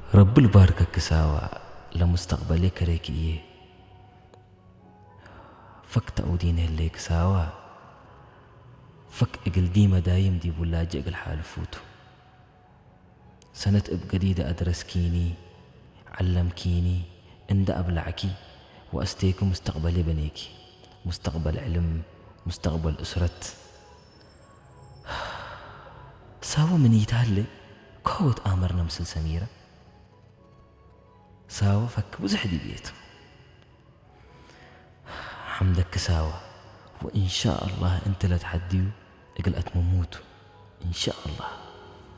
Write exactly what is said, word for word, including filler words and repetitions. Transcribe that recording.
رب الباركة كساوى لمستقبلك ريكيه فك تعودين اللي كساوى فك اقل ديما دايم دي بولاج اقل حال فوتو سنة اب جديدة ادرسكيني علمكيني اند ابلعكي واستيكو مستقبلي بنيكي مستقبل علم مستقبل اسرت ساوى من يتهلي كوت امرنا مسل سميرة ساوى فك بزحدي بيته حمدك ساوى وإن شاء الله أنت لا تحديو اقل أتمموتو إن شاء الله.